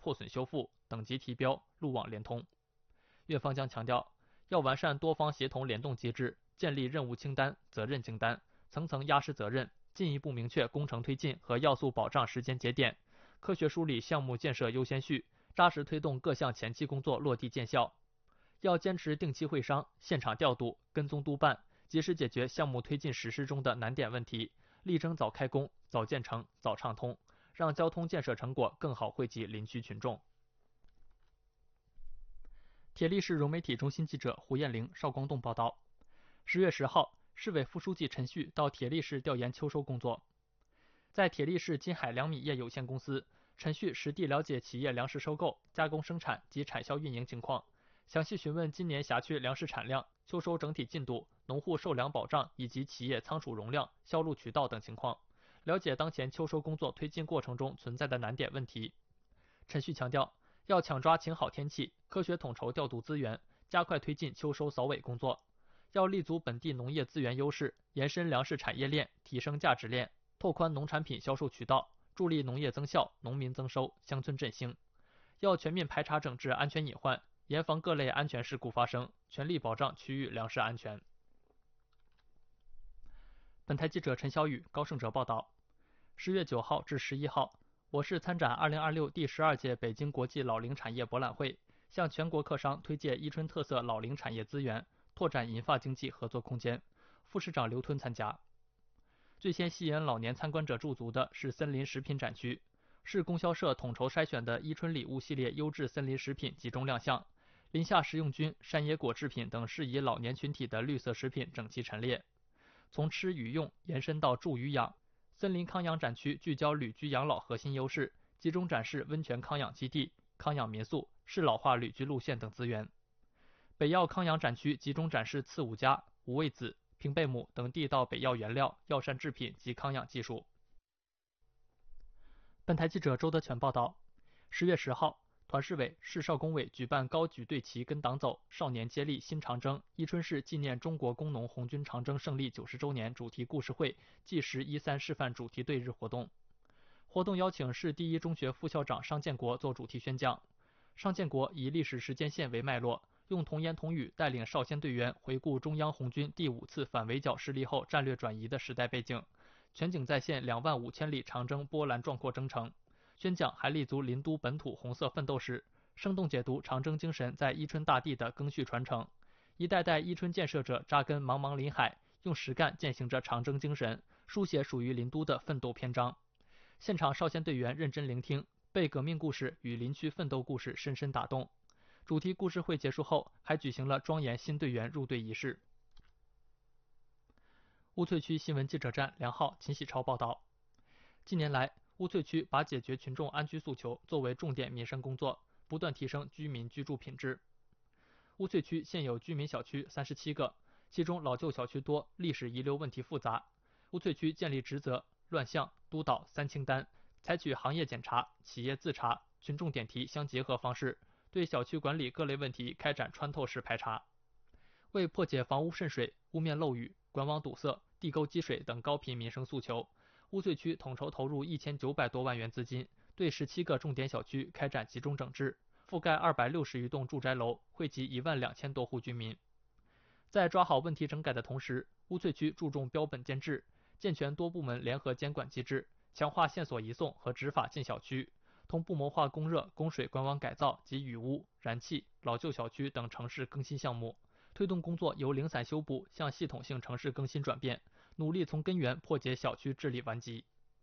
破损修复、等级提标、路网联通。院方将强调，要完善多方协同联动机制，建立任务清单、责任清单，层层压实责任，进一步明确工程推进和要素保障时间节点，科学梳理项目建设优先序，扎实推动各项前期工作落地见效。要坚持定期会商、现场调度、跟踪督办，及时解决项目推进实施中的难点问题，力争早开工、早建成、早畅通，让交通建设成果更好惠及林区群众。铁力市融媒体中心记者胡艳玲、邵光栋报道，10月10号，市委副书记陈旭到铁力市调研秋收工作。在铁力市金海粮米业有限公司，陈旭实地了解企业粮食收购、加工生产及产销运营情况，详细询问今年辖区粮食产量、秋收整体进度、农户受粮保障以及企业仓储容量、销路渠道等情况，了解当前秋收工作推进过程中存在的难点问题。陈旭强调，要抢抓晴好天气，科学统筹调度资源，加快推进秋收扫尾工作。要立足本地农业资源优势，延伸粮食产业链，提升价值链，拓宽农产品销售渠道，助力农业增效、农民增收、乡村振兴。要全面排查整治安全隐患，严防各类安全事故发生，全力保障区域粮食安全。本台记者陈小雨、高胜哲报道，10月9号至11号，我市参展2026第12届北京国际老龄产业博览会，向全国客商推介伊春特色老龄产业资源，拓展银发经济合作空间。副市长刘吞参加。最先吸引老年参观者驻足的是森林食品展区，市供销社统筹筛选的伊春礼物系列优质森林食品集中亮相，林下食用菌、山野果制品等适宜老年群体的绿色食品整齐陈列。从吃与用延伸到住与养，森林康养展区聚焦旅居养老核心优势，集中展示温泉康养基地、康养民宿、适老化旅居路线等资源。北药康养展区集中展示刺五加、五味子、平贝母等地道北药原料、药膳制品及康养技术。本台记者周德全报道，10月10号，团市委、市少工委举办高举队旗跟党走，少年接力新长征伊春市纪念中国工农红军长征胜利90周年主题故事会纪实13示范主题队日活动。活动邀请市第一中学副校长商建国做主题宣讲。商建国以历史时间线为脉络，用童言童语带领少先队员回顾中央红军第5次反围剿失利后战略转移的时代背景，全景再现25000里长征波澜壮阔征程。宣讲还立足林都本土红色奋斗史，生动解读长征精神在伊春大地的赓续传承。一代代伊春建设者扎根茫茫林海，用实干践行着长征精神，书写属于林都的奋斗篇章。现场少先队员认真聆听，被革命故事与林区奋斗故事深深打动。主题故事会结束后，还举行了庄严新队员入队仪式。乌翠区新闻记者站梁浩、秦喜超报道，近年来，乌翠区把解决群众安居诉求作为重点民生工作，不断提升居民居住品质。乌翠区现有居民小区37个，其中老旧小区多，历史遗留问题复杂。乌翠区建立职责、乱象、督导3清单，采取行业检查、企业自查、群众点题相结合方式，对小区管理各类问题开展穿透式排查。为破解房屋渗水、屋面漏雨、管网堵塞、地沟积水等高频民生诉求，乌翠区统筹投入1900多万元资金，对17个重点小区开展集中整治，覆盖260余栋住宅楼，惠及12000多户居民。在抓好问题整改的同时，乌翠区注重标本兼治，健全多部门联合监管机制，强化线索移送和执法进小区，同步谋划供热、供水管网改造及雨污、燃气、老旧小区等城市更新项目，推动工作由零散修补向系统性城市更新转变，努力从根源破解小区治理顽疾。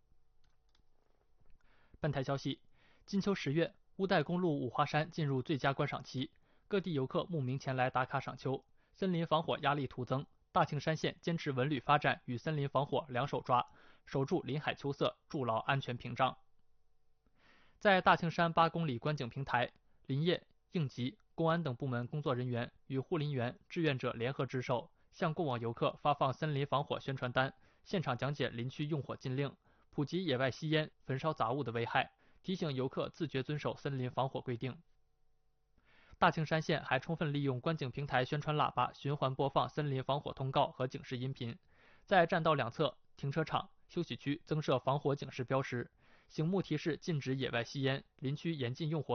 本台消息，金秋10月，乌代公路五华山进入最佳观赏期，各地游客慕名前来打卡赏秋，森林防火压力徒增。大庆山县坚持文旅发展与森林防火两手抓，守住林海秋色，筑牢安全屏障。在大庆山8公里观景平台，林业、应急、公安等部门工作人员与护林员、志愿者联合值守，向过往游客发放森林防火宣传单，现场讲解林区用火禁令，普及野外吸烟、焚烧杂物的危害，提醒游客自觉遵守森林防火规定。大庆山县还充分利用观景平台宣传喇叭循环播放森林防火通告和警示音频，在栈道两侧、停车场、休息区增设防火警示标识，醒目提示禁止野外吸烟，林区严禁用火